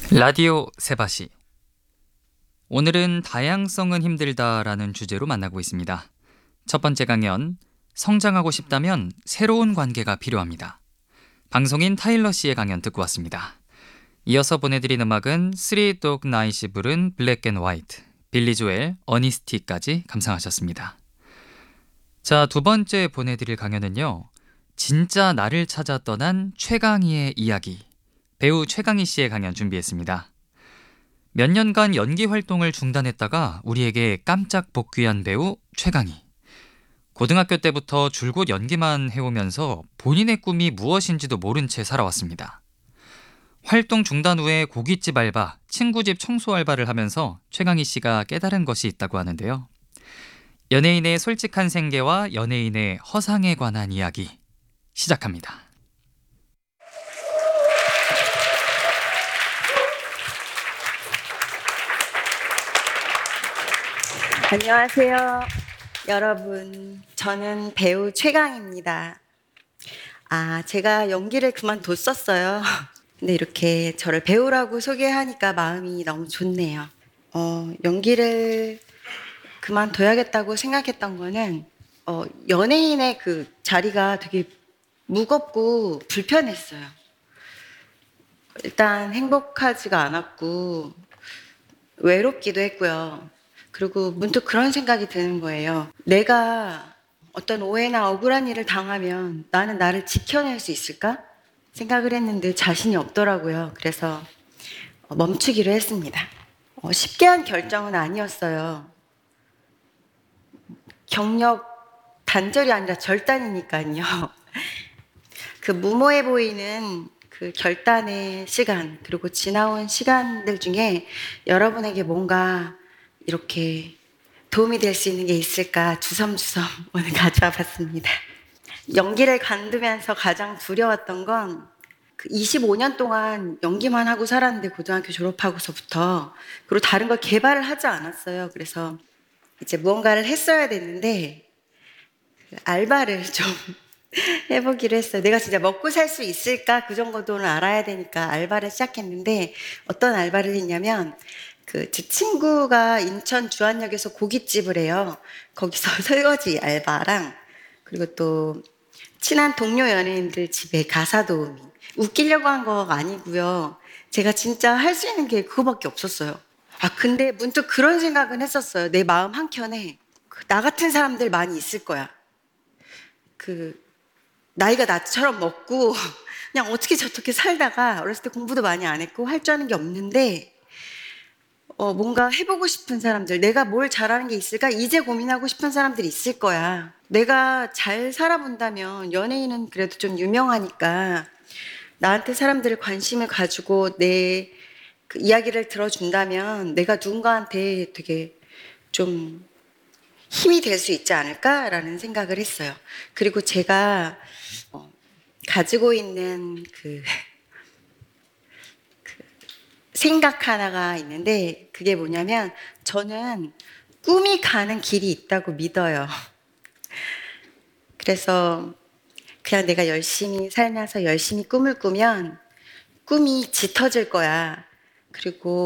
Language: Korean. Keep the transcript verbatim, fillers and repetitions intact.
라디오 세바시. 오늘은 다양성은 힘들다라는 주제로 만나고 있습니다. 첫 번째 강연, 성장하고 싶다면 새로운 관계가 필요합니다. 방송인 타일러 씨의 강연 듣고 왔습니다. 이어서 보내드린 음악은 쓰리 독 나잇이 부른 블랙 앤 화이트, 빌리 조엘, 어니스티까지 감상하셨습니다. 자, 두 번째 보내드릴 강연은요, 진짜 나를 찾아 떠난 최강희의 이야기, 배우 최강희 씨의 강연 준비했습니다. 몇 년간 연기 활동을 중단했다가 우리에게 깜짝 복귀한 배우 최강희. 고등학교 때부터 줄곧 연기만 해오면서 본인의 꿈이 무엇인지도 모른 채 살아왔습니다. 활동 중단 후에 고깃집 알바, 친구집 청소 알바를 하면서 최강희 씨가 깨달은 것이 있다고 하는데요. 연예인의 솔직한 생계와 연예인의 허상에 관한 이야기 시작합니다. 안녕하세요. 여러분, 저는 배우 최강희입니다. 아, 제가 연기를 그만뒀었어요. 근데 이렇게 저를 배우라고 소개하니까 마음이 너무 좋네요. 어, 연기를 그만둬야겠다고 생각했던 거는 어, 연예인의 그 자리가 되게 무겁고 불편했어요. 일단 행복하지가 않았고 외롭기도 했고요. 그리고 문득 그런 생각이 드는 거예요. 내가 어떤 오해나 억울한 일을 당하면 나는 나를 지켜낼 수 있을까? 생각을 했는데 자신이 없더라고요. 그래서 멈추기로 했습니다. 어, 쉽게 한 결정은 아니었어요. 경력 단절이 아니라 절단이니까요. 그 무모해 보이는 그 결단의 시간, 그리고 지나온 시간들 중에 여러분에게 뭔가 이렇게 도움이 될 수 있는 게 있을까 주섬주섬 오늘 가져와 봤습니다. 연기를 관두면서 가장 두려웠던 건 그 이십오 년 동안 연기만 하고 살았는데 고등학교 졸업하고서부터, 그리고 다른 걸 개발을 하지 않았어요. 그래서 이제 무언가를 했어야 됐는데 그 알바를 좀 해보기로 했어요. 내가 진짜 먹고 살 수 있을까? 그 정도는 알아야 되니까 알바를 시작했는데, 어떤 알바를 했냐면 그 제 친구가 인천 주안역에서 고깃집을 해요. 거기서 설거지 알바랑, 그리고 또 친한 동료 연예인들 집에 가사 도우미. 웃기려고 한 거 아니고요. 제가 진짜 할 수 있는 게 그거밖에 없었어요. 아, 근데 문득 그런 생각은 했었어요. 내 마음 한켠에 나 같은 사람들 많이 있을 거야. 그 나이가 나처럼 먹고 그냥 어떻게 저렇게 살다가 어렸을 때 공부도 많이 안 했고 할 줄 아는 게 없는데 어, 뭔가 해보고 싶은 사람들, 내가 뭘 잘하는 게 있을까? 이제 고민하고 싶은 사람들이 있을 거야. 내가 잘 살아본다면, 연예인은 그래도 좀 유명하니까 나한테 사람들이 관심을 가지고 내 그 이야기를 들어준다면 내가 누군가한테 되게 좀 힘이 될 수 있지 않을까라는 생각을 했어요. 그리고 제가 어, 가지고 있는 그, 그 생각 하나가 있는데, 그게 뭐냐면 저는 꿈이 가는 길이 있다고 믿어요. 그래서 그냥 내가 열심히 살면서 열심히 꿈을 꾸면 꿈이 짙어질 거야. 그리고